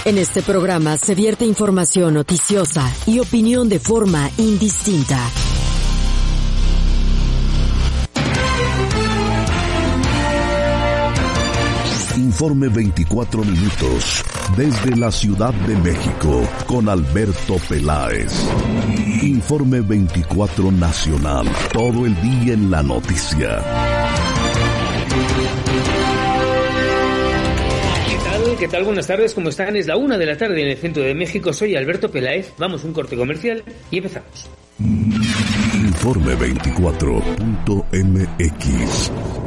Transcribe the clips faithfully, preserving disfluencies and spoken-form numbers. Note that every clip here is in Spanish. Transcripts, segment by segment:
En este programa se vierte información noticiosa y opinión de forma indistinta. Informe veinticuatro minutos desde la Ciudad de México con Alberto Peláez. Informe veinticuatro Nacional, todo el día en la noticia. ¿Qué tal? Buenas tardes, ¿cómo están? Es la una de la tarde en el centro de México. Soy Alberto Peláez. Vamos a un corte comercial y empezamos. Informe veinticuatro punto m x.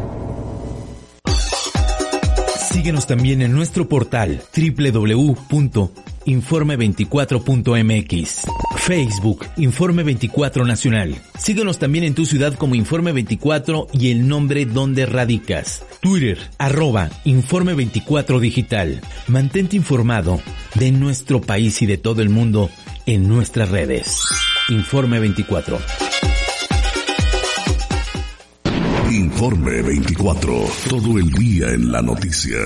Síguenos también en nuestro portal doble u doble u doble u punto informe veinticuatro punto m x. Facebook, Informe veinticuatro Nacional. Síguenos también en tu ciudad como Informe veinticuatro y el nombre donde radicas. Twitter, arroba Informe veinticuatro Digital. Mantente informado de nuestro país y de todo el mundo en nuestras redes. Informe veinticuatro. Informe veinticuatro, todo el día en la noticia.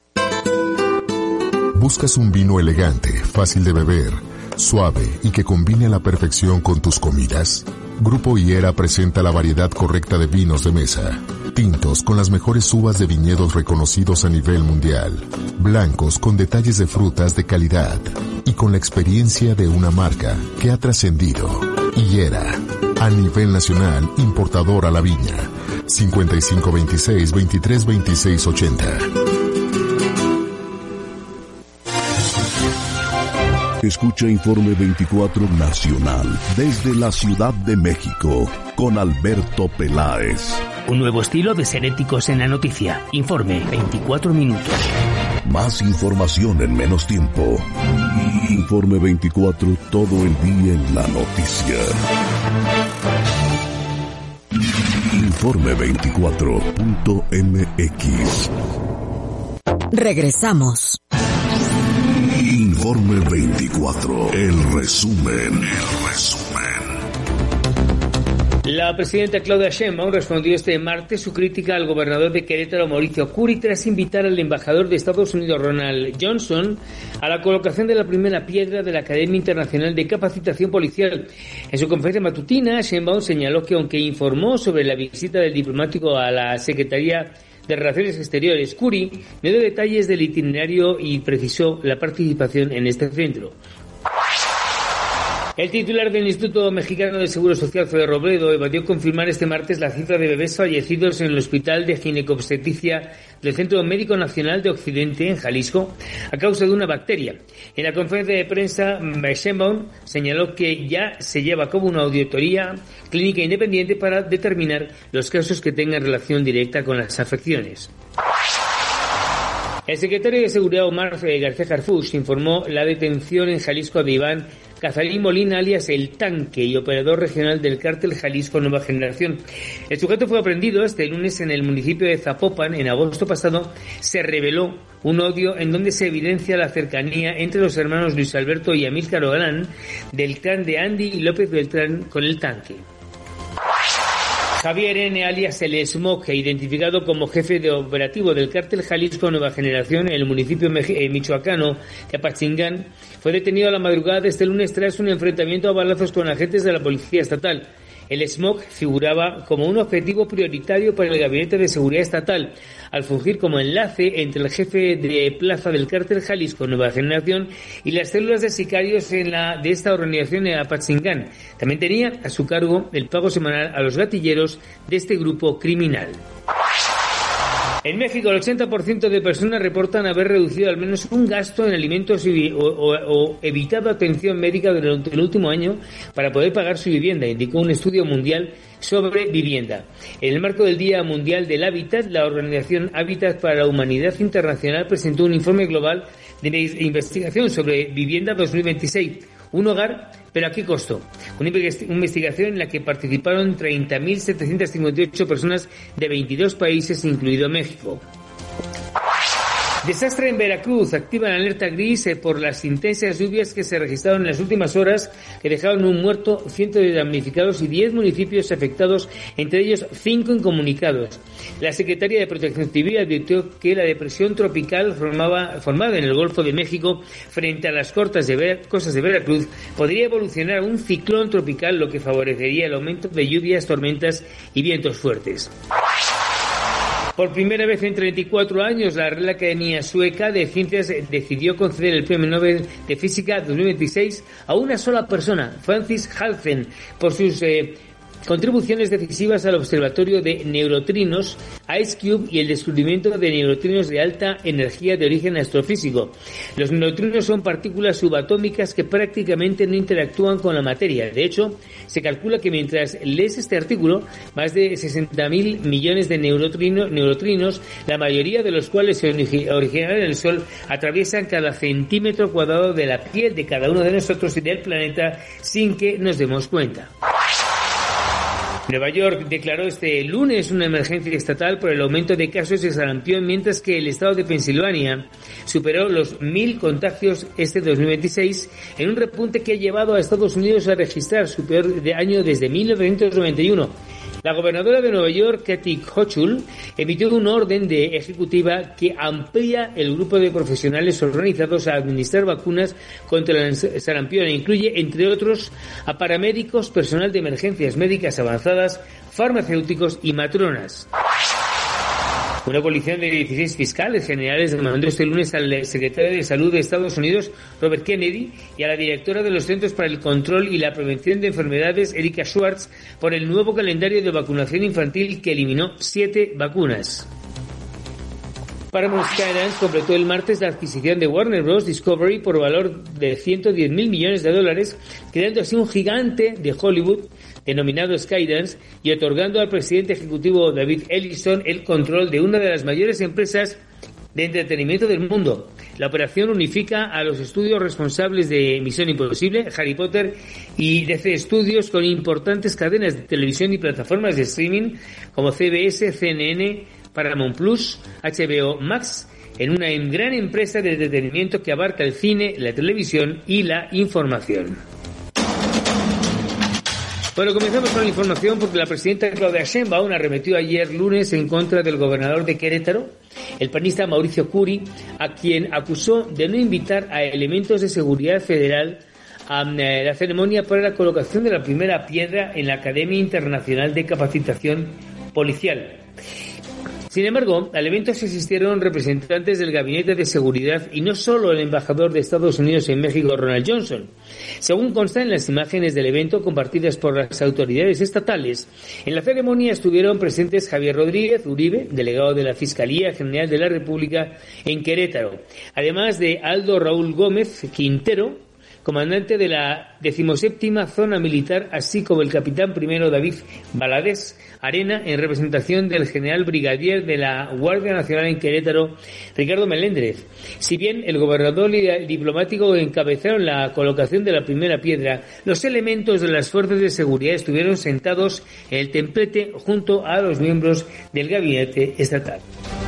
¿Buscas un vino elegante, fácil de beber, suave y que combine a la perfección con tus comidas? Grupo Higuera presenta la variedad correcta de vinos de mesa. Tintos con las mejores uvas de viñedos reconocidos a nivel mundial. Blancos con detalles de frutas de calidad. Y con la experiencia de una marca que ha trascendido. Higuera, a nivel nacional, importador a la viña. cincuenta y cinco veintiséis, veintitrés veintiséis ochenta. Escucha Informe veinticuatro Nacional desde la Ciudad de México con Alberto Peláez. Un nuevo estilo de ser éticos en la noticia. Informe veinticuatro minutos. Más información en menos tiempo. Informe veinticuatro, todo el día en la noticia. Informe veinticuatro punto m x. Regresamos. Informe veinticuatro, el resumen, el resumen. La presidenta Claudia Sheinbaum respondió este martes su crítica al gobernador de Querétaro, Mauricio Curi, tras invitar al embajador de Estados Unidos, Ronald Johnson, a la colocación de la primera piedra de la Academia Internacional de Capacitación Policial. En su conferencia matutina, Sheinbaum señaló que aunque informó sobre la visita del diplomático a la Secretaría de Relaciones Exteriores, Curi no dio detalles del itinerario y precisó la participación en este centro. El titular del Instituto Mexicano de Seguro Social, Fede Robledo, evadió confirmar este martes la cifra de bebés fallecidos en el Hospital de Ginecobstetricia del Centro Médico Nacional de Occidente, en Jalisco, a causa de una bacteria. En la conferencia de prensa, Sheinbaum señaló que ya se lleva a cabo una auditoría clínica independiente para determinar los casos que tengan relación directa con las afecciones. El secretario de Seguridad, Omar García Harfuch, informó la detención en Jalisco de Iván Cazarín Molina, alias El Tanque, y operador regional del cártel Jalisco Nueva Generación. El sujeto fue aprendido este lunes en el municipio de Zapopan. En agosto pasado se reveló un audio en donde se evidencia la cercanía entre los hermanos Luis Alberto y Amílcar Galán del clan de Andy y López Beltrán con El Tanque. Javier N., alias El Smoke, identificado como jefe de operativo del cártel Jalisco Nueva Generación en el municipio michoacano de Apatzingán, fue detenido a la madrugada de este lunes tras un enfrentamiento a balazos con agentes de la Policía Estatal. El Smoke figuraba como un objetivo prioritario para el Gabinete de Seguridad Estatal, al fungir como enlace entre el jefe de plaza del cártel Jalisco Nueva Generación y las células de sicarios en la de esta organización en Apatzingán. También tenía a su cargo el pago semanal a los gatilleros de este grupo criminal. En México, el ochenta por ciento de personas reportan haber reducido al menos un gasto en alimentos y, o, o, o evitado atención médica durante el último año para poder pagar su vivienda, indicó un estudio mundial sobre vivienda. En el marco del Día Mundial del Hábitat, la organización Hábitat para la Humanidad Internacional presentó un informe global de investigación sobre vivienda dos mil veintiséis. Un hogar, pero ¿a qué costo? Una investigación en la que participaron treinta mil setecientas cincuenta y ocho personas de veintidós países, incluido México. Desastre en Veracruz. Activan alerta gris por las intensas lluvias que se registraron en las últimas horas, que dejaron un muerto, cientos de damnificados y diez municipios afectados, entre ellos cinco incomunicados. La Secretaría de Protección Civil advirtió que la depresión tropical formaba, formada en el Golfo de México frente a las costas de, Ver, costas de Veracruz podría evolucionar a un ciclón tropical, lo que favorecería el aumento de lluvias, tormentas y vientos fuertes. Por primera vez en treinta y cuatro años, la Real Academia Sueca de Ciencias decidió conceder el Premio Nobel de Física dos mil veintiséis a una sola persona, Francis Halfen, por sus eh, contribuciones decisivas al Observatorio de Neutrinos, IceCube, y el descubrimiento de neutrinos de alta energía de origen astrofísico. Los neutrinos son partículas subatómicas que prácticamente no interactúan con la materia. De hecho, se calcula que mientras lees este artículo, más de sesenta mil millones de neutrinos, neutrinos, la mayoría de los cuales se originan en el Sol, atraviesan cada centímetro cuadrado de la piel de cada uno de nosotros y del planeta sin que nos demos cuenta. Nueva York declaró este lunes una emergencia estatal por el aumento de casos de sarampión, mientras que el estado de Pensilvania superó los mil contagios este dos mil veintiséis, en un repunte que ha llevado a Estados Unidos a registrar su peor de año desde mil novecientos noventa y uno. La gobernadora de Nueva York, Kathy Hochul, emitió una orden de ejecutiva que amplía el grupo de profesionales organizados a administrar vacunas contra el sarampión e incluye, entre otros, a paramédicos, personal de emergencias médicas avanzadas, farmacéuticos y matronas. Una coalición de dieciséis fiscales generales demandó este lunes al secretario de Salud de Estados Unidos, Robert Kennedy, y a la directora de los Centros para el Control y la Prevención de Enfermedades, Erika Schwartz, por el nuevo calendario de vacunación infantil que eliminó siete vacunas. Paramount Skydance completó el martes la adquisición de Warner Bros. Discovery por valor de ciento diez mil millones de dólares, creando así un gigante de Hollywood denominado Skydance y otorgando al presidente ejecutivo David Ellison el control de una de las mayores empresas de entretenimiento del mundo. La operación unifica a los estudios responsables de Misión Imposible, Harry Potter y D C Studios con importantes cadenas de televisión y plataformas de streaming como C B S, C N N, Paramount Plus, H B O Max, en una gran empresa de entretenimiento que abarca el cine, la televisión y la información. Bueno, comenzamos con la información porque la presidenta Claudia Sheinbaum arremetió ayer lunes en contra del gobernador de Querétaro, el panista Mauricio Curi, a quien acusó de no invitar a elementos de seguridad federal a la ceremonia para la colocación de la primera piedra en la Academia Internacional de Capacitación Policial. Sin embargo, al evento se asistieron representantes del Gabinete de Seguridad y no solo el embajador de Estados Unidos en México, Ronald Johnson. Según consta en las imágenes del evento compartidas por las autoridades estatales, en la ceremonia estuvieron presentes Javier Rodríguez Uribe, delegado de la Fiscalía General de la República en Querétaro, además de Aldo Raúl Gómez Quintero, comandante de la decimoséptima Zona Militar, así como el capitán primero David Valadez Arena, en representación del general brigadier de la Guardia Nacional en Querétaro, Ricardo Meléndez. Si bien el gobernador y el diplomático encabezaron la colocación de la primera piedra, los elementos de las fuerzas de seguridad estuvieron sentados en el templete junto a los miembros del gabinete estatal.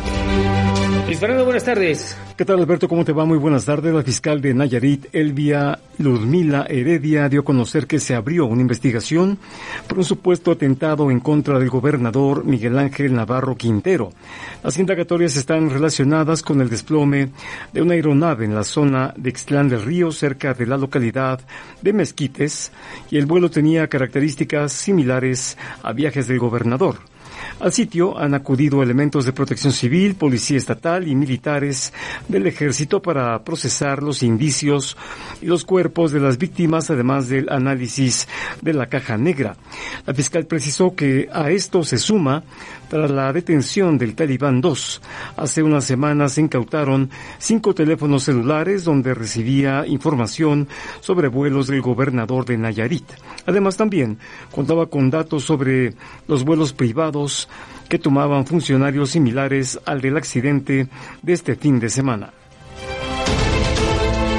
Luis Fernando, buenas tardes. ¿Qué tal, Alberto? ¿Cómo te va? Muy buenas tardes. La fiscal de Nayarit, Elvia Ludmila Heredia, dio a conocer que se abrió una investigación por un supuesto atentado en contra del gobernador Miguel Ángel Navarro Quintero. Las indagatorias están relacionadas con el desplome de una aeronave en la zona de Ixtlán del Río, cerca de la localidad de Mezquites, y el vuelo tenía características similares a viajes del gobernador. Al sitio han acudido elementos de protección civil, policía estatal y militares del ejército para procesar los indicios y los cuerpos de las víctimas, además del análisis de la caja negra. La fiscal precisó que a esto se suma, tras la detención del Talibán dos, hace unas semanas se incautaron cinco teléfonos celulares donde recibía información sobre vuelos del gobernador de Nayarit. Además, también contaba con datos sobre los vuelos privados que tomaban funcionarios similares al del accidente de este fin de semana.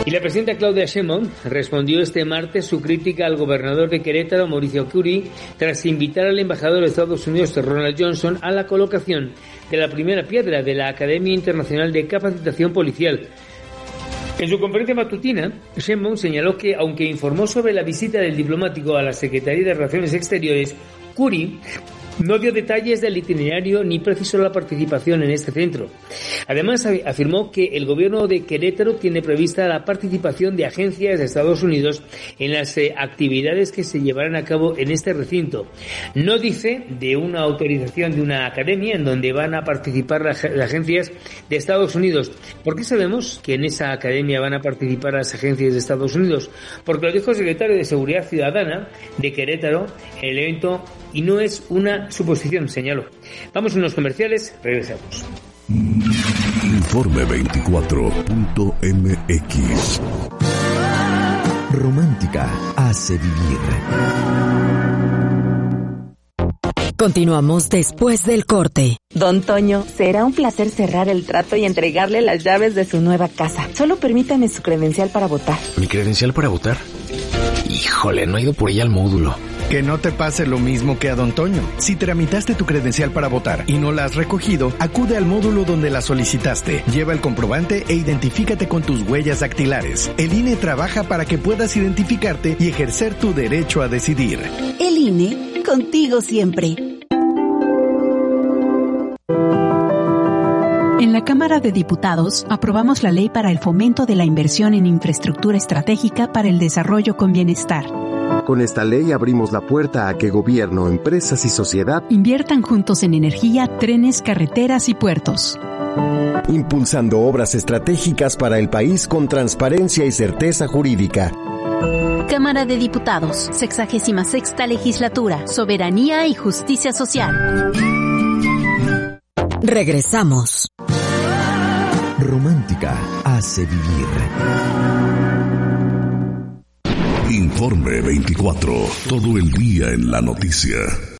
Y la presidenta Claudia Sheinbaum respondió este martes su crítica al gobernador de Querétaro, Mauricio Curi, tras invitar al embajador de Estados Unidos, Ronald Johnson, a la colocación de la primera piedra de la Academia Internacional de Capacitación Policial. En su conferencia matutina, Sheinbaum señaló que, aunque informó sobre la visita del diplomático a la Secretaría de Relaciones Exteriores, Curi no dio detalles del itinerario ni precisó la participación en este centro. Además, afirmó que el gobierno de Querétaro tiene prevista la participación de agencias de Estados Unidos en las eh, actividades que se llevarán a cabo en este recinto. No dice de una autorización de una academia en donde van a participar las, las agencias de Estados Unidos. ¿Por qué sabemos que en esa academia van a participar las agencias de Estados Unidos? Porque lo dijo el secretario de Seguridad Ciudadana de Querétaro en el evento y no es una suposición, señaló. Vamos a unos comerciales, regresamos. Informe veinticuatro punto m x. Romántica hace vivir. Continuamos después del corte. Don Toño, será un placer cerrar el trato y entregarle las llaves de su nueva casa. Solo permítame su credencial para votar. ¿Mi credencial para votar? Híjole, no he ido por ella al módulo. Que no te pase lo mismo que a Don Toño. Si tramitaste tu credencial para votar y no la has recogido, acude al módulo donde la solicitaste. Lleva el comprobante e identifícate con tus huellas dactilares. El I N E trabaja para que puedas identificarte y ejercer tu derecho a decidir. El I N E, contigo siempre. En la Cámara de Diputados aprobamos la ley para el fomento de la inversión en infraestructura estratégica para el desarrollo con bienestar. Con esta ley abrimos la puerta a que gobierno, empresas y sociedad inviertan juntos en energía, trenes, carreteras y puertos. Impulsando obras estratégicas para el país con transparencia y certeza jurídica. Cámara de Diputados, sexagésima sexta legislatura, soberanía y justicia social. Regresamos. Romántica hace vivir. Informe veinticuatro, todo el día en la noticia.